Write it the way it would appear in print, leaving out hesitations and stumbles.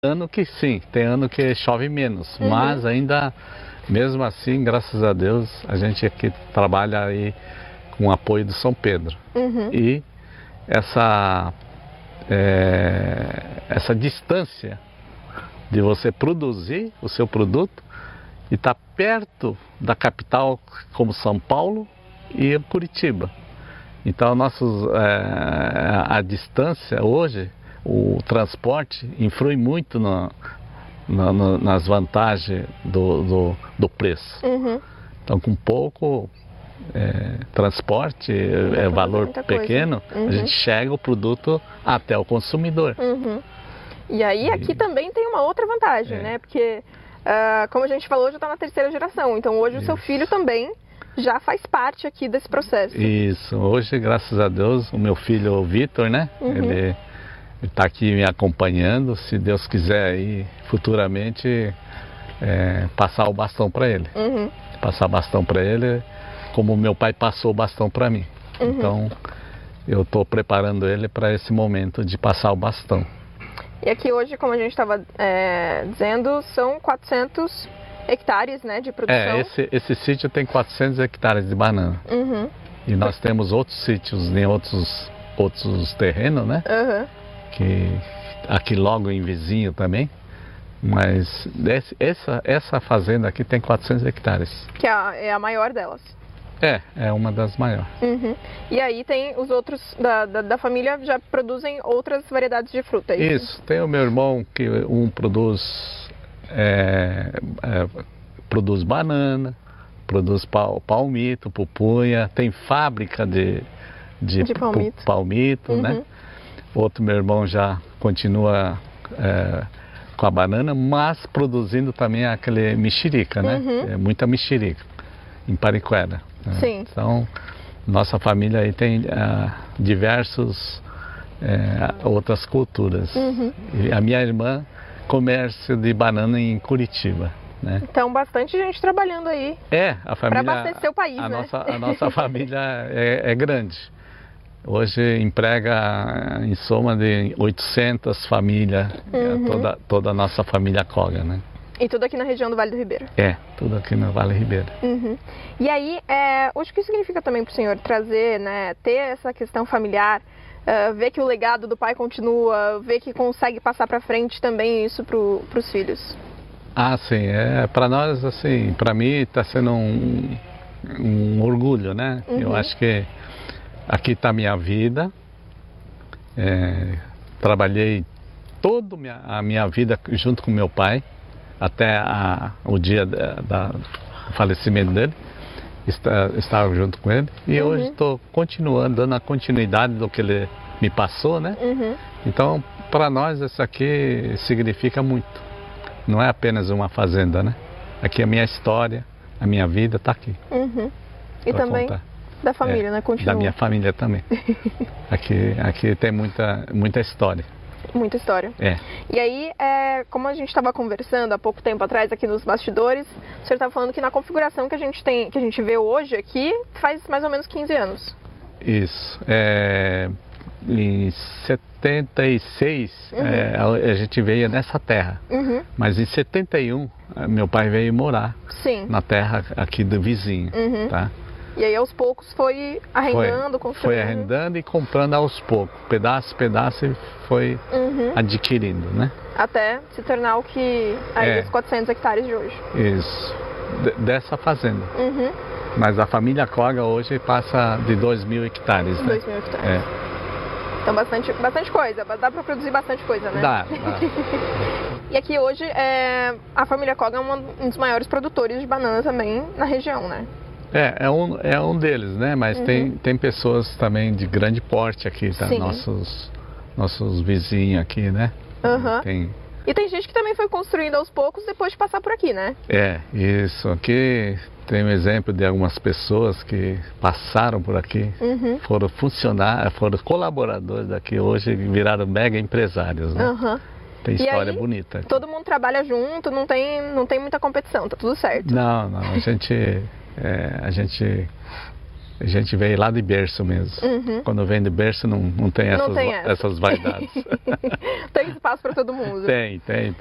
ano que sim, tem ano que chove menos, mas ainda, mesmo assim, graças a Deus, a gente aqui trabalha aí com o apoio do São Pedro. E essa, essa distância de você produzir o seu produto e estar perto da capital como São Paulo e Curitiba. Então a distância hoje, o transporte influi muito nas vantagens do preço. Então com pouco transporte, valor pequeno, a gente chega o produto até o consumidor. E aí aqui também tem uma outra vantagem, né? Porque, como a gente falou, já está na terceira geração. Então hoje o seu filho também já faz parte aqui desse processo. Isso. Hoje, graças a Deus, o meu filho, o Vitor, né? Ele está aqui me acompanhando. Se Deus quiser aí, futuramente, passar o bastão para ele. Passar bastão para ele, como meu pai passou o bastão para mim. Então, eu estou preparando ele para esse momento de passar o bastão. E aqui hoje, como a gente estava dizendo, são 400 hectares, né, de produção. Esse sítio tem 400 hectares de banana. E nós temos outros sítios em outros terrenos, né? Que aqui logo em vizinho também. Mas essa fazenda aqui tem 400 hectares. Que é a maior delas. É uma das maiores. E aí tem os outros da família já produzem outras variedades de fruta, é isso? Isso, tem o meu irmão que produz banana, produz palmito, pupunha, tem fábrica de palmito, né? Outro meu irmão já continua com a banana, mas produzindo também aquele mexerica, né? Muita mexerica em Pariquera. Sim. Então, nossa família aí tem diversos outras culturas. E a minha irmã comércio de banana em Curitiba, né? Então, bastante gente trabalhando aí. A família. Para abastecer o país, né? A nossa família é grande. Hoje emprega em soma de 800 famílias, toda a nossa família Koga, né? E tudo aqui na região do Vale do Ribeira? Tudo aqui no Vale Ribeira. E aí, hoje o que significa também para o senhor trazer, né, ter essa questão familiar, ver que o legado do pai continua, ver que consegue passar para frente também isso para os filhos? Sim, para nós, assim, para mim está sendo um orgulho, né? Eu acho que aqui está a minha vida, trabalhei toda a minha vida junto com meu pai, até o dia do falecimento dele, estava junto com ele, e hoje estou continuando, dando a continuidade do que ele me passou, né? Então, para nós, isso aqui significa muito, não é apenas uma fazenda, né? Aqui a minha história, a minha vida está aqui. E também contar. Da família, né? Continua. Da minha família também. Aqui tem muita história. Muita história. E aí, como a gente estava conversando há pouco tempo atrás aqui nos bastidores, o senhor estava falando que na configuração que a gente vê hoje aqui, faz mais ou menos 15 anos. Isso. Em 76 a gente veio nessa terra. Mas em 71 meu pai veio morar na terra aqui do vizinho. Tá? E aí aos poucos foi arrendando, construindo. Foi arrendando e comprando aos poucos, pedaço e foi adquirindo, né? Até se tornar o que os 400 hectares de hoje. Isso, dessa fazenda. Mas a família Koga hoje passa de 2.000 hectares, né? 2.000 hectares. Então bastante coisa, dá para produzir bastante coisa, né? Dá. E aqui hoje a família Koga é um dos maiores produtores de banana também na região, né? É um deles, né? Mas tem pessoas também de grande porte aqui, tá? Nossos vizinhos aqui, né? E tem gente que também foi construindo aos poucos depois de passar por aqui, né? Isso. Aqui tem um exemplo de algumas pessoas que passaram por aqui, foram funcionários, foram colaboradores daqui, hoje viraram mega empresários, né? Tem história bonita. Todo mundo trabalha junto, não tem muita competição, tá tudo certo. Não, a gente A gente veio lá de berço mesmo. Quando vem de berço não tem essas vaidades. Tem espaço para todo mundo. Tem.